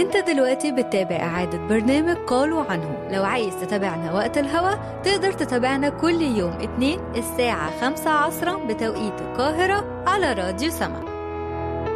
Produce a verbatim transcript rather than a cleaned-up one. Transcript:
انت دلوقتي بتتابع إعادة برنامج قالوا عنه. لو عايز تتابعنا وقت الهوا تقدر تتابعنا كل يوم اثنين الساعة خمسة عصرا بتوقيت القاهرة على راديو سما.